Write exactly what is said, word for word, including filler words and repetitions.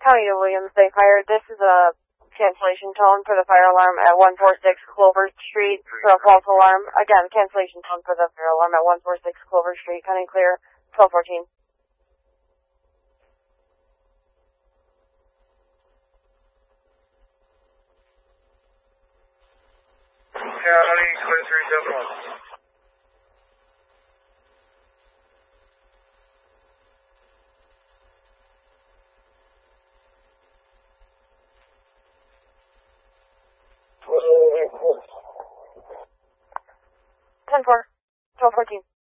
County of Williams Bay Fire. This is a cancellation tone for the fire alarm at one forty-six Clover Street for a false alarm. Again, cancellation tone for the fire alarm at one forty-six Clover Street. Pending clear, twelve fourteen. County, clear three seven one. ten four, twelve fourteen.